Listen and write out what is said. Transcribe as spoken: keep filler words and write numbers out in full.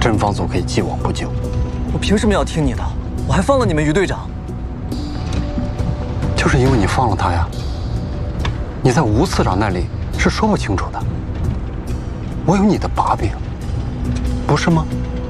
侦防组可以既往不咎。 我凭什么要听你的？我还放了你们于队长。 就是因为你放了他呀。你在吴次长那里是说不清楚的。我有你的把柄，不是吗？